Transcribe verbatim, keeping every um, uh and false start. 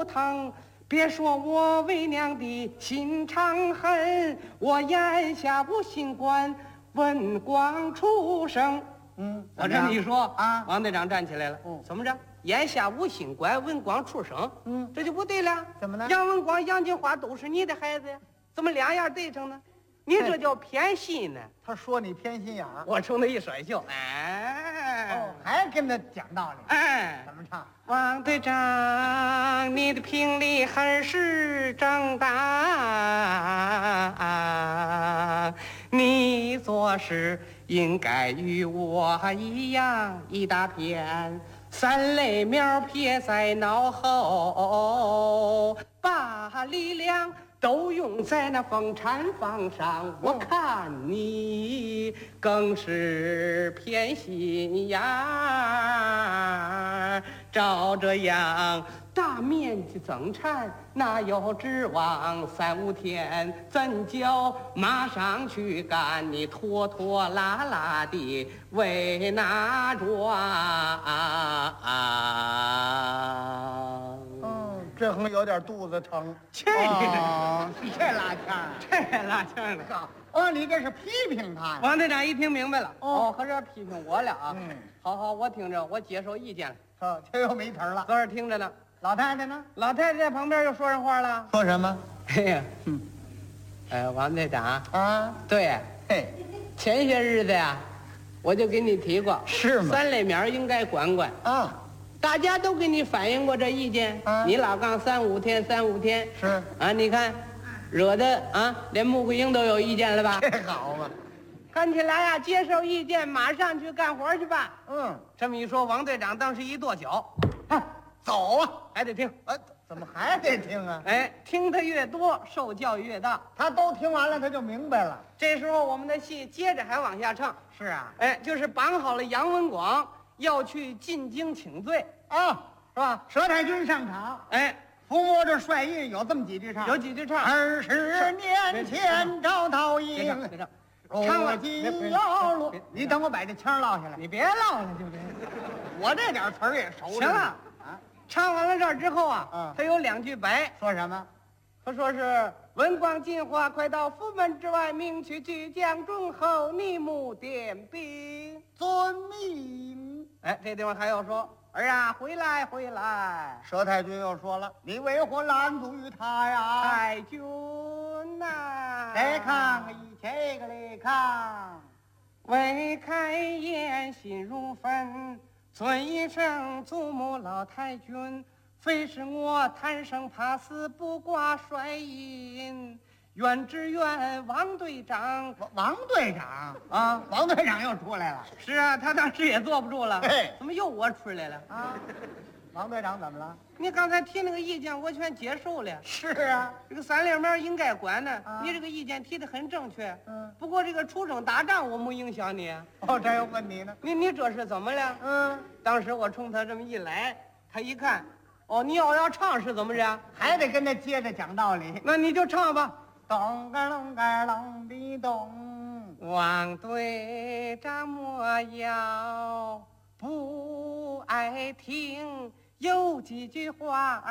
不疼。别说我为娘的心肠狠，我眼下无心管文光出生。 嗯， 我这么一说啊， 王队长站起来了。 嗯， 怎么着？眼下无心管文光出生。 嗯， 这就不对了。 怎么呢？ 杨文光、杨金花都是你的孩子呀，怎么两样对上呢？你这叫偏心呢。 他说你偏心眼儿， 我冲他一甩袖，哎， 哦，还跟他讲道理， 哎， 怎么唱？ 王队长，你的评理还是正当，你做事应该与我一样，一大片三类苗撇在脑后，把力量都用在那风产房上。我看你更是偏心眼儿，照这样大面积增产，哪有指望三五天怎叫马上去干？你拖拖拉拉的为哪桩？ 嗯，这横有点肚子疼。 这哦，这拉腔儿， 这拉腔的。 好，哦，你这是批评他呀？ 王队长一听明白了， 哦合着批评我了啊。 嗯， 好好，我听着，我接受意见了。 哦，这又没词儿了。 搁这听着呢。 老太太呢？ 老太太在旁边又说上话了。 说什么？ 哎呀， 嗯， 呃，王队长， 啊， 对， 嘿， 前些日子呀，我就给你提过， 是吗？ 三类苗应该管管。 啊， 大家都给你反映过这意见， 啊你老杠三五天，三五天是啊，你看，惹得啊，连穆桂英都有意见了吧？ 这好嘛。 看起来呀，接受意见，马上去干活去吧。 嗯， 这么一说，王队长当时一跺脚， 啊，走啊！ 还得听。 啊，怎么还得听啊？ 哎，听得越多，受教育越大。 他都听完了，他就明白了。 这时候我们的戏接着还往下唱。 是啊， 哎，就是绑好了杨文广要去进京请罪， 啊， 是吧？ 佘太君上场， 哎， 伏摸着帅印，有这么几句唱。 有几句唱。 二十年前招桃别唱， 营， 别唱， 唱了今要落。你等我把这腔落下来。 你别唠了，就这。 我这点词儿也熟。 行了啊， 唱完了这儿之后啊， 嗯他有两句白， 说什么？ 他说是文广金花快到府门之外，明去巨将忠厚，逆目点兵。 遵命。 哎，这地方还要说儿啊，回来回来， 佘太君又说了，你为何拦阻于他呀？ 太君呐、 来看一这个来看。 未开言心如焚，尊一声祖母老太君，非是我贪生怕死不挂帅印，愿只愿王队长王王队长啊， 王队长又出来了。 是啊，他当时也坐不住了， 嘿怎么又我出来了？ 啊，王队长怎么了？ 你刚才提那个意见，我全接受了。 是啊， 这个三连苗应该管呢， 啊你这个意见提得很正确。 嗯， 不过这个出征打仗我没影响你， 哦，这有问题呢。 你你这是怎么了？ 嗯， 当时我冲他这么一来，他一看，哦，你要要唱是怎么着？ 还得跟他接着讲道理。 那你就唱吧。 咚个隆个隆的咚， 王队长莫要不爱听，有几句话